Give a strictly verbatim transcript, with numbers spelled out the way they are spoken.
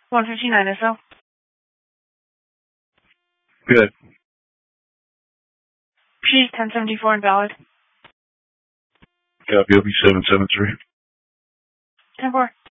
one fifty-nine S L. Good. P ten seventy-four invalid. Copy, O B seven seven three. ten four.